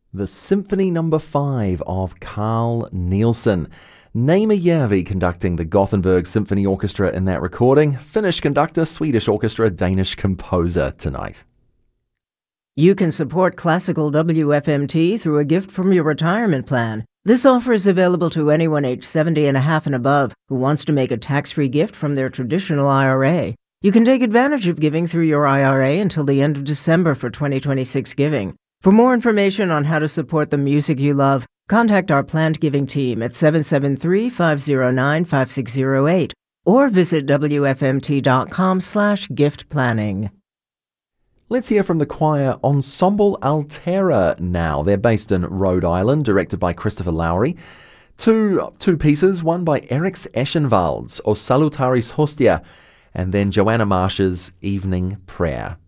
The Symphony No. 5 of Carl Nielsen. Naima Järvi conducting the Gothenburg Symphony Orchestra in that recording. Finnish conductor, Swedish orchestra, Danish composer tonight. You can support classical WFMT through a gift from your retirement plan. This offer is available to anyone age 70 and a half and above who wants to make a tax-free gift from their traditional IRA. You can take advantage of giving through your IRA until the end of December for 2026 giving. For more information on how to support the music you love, contact our planned giving team at 773-509-5608 or visit wfmt.com/gift planning. Let's hear from the choir Ensemble Altera now. They're based in Rhode Island, directed by Christopher Lowry. Two pieces, one by Eriks Eschenwald's O Salutaris Hostia, and then Joanna Marsh's Evening Prayer.